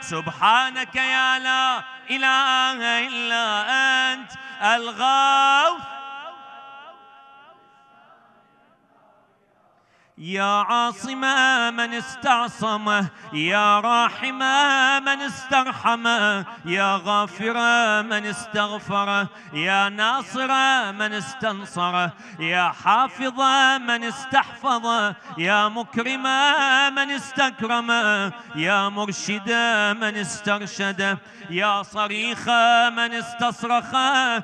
سبحانك يا لا إله إلا أنت الغافر. يا عاصم من استعصمه، يا راحم من استرحمه، يا غافر من استغفره، يا ناصر من استنصره، يا حافظ من استحفظه، يا مكرم من استكرمه، يا مرشد من استرشده، يا صريخ من استصرخه،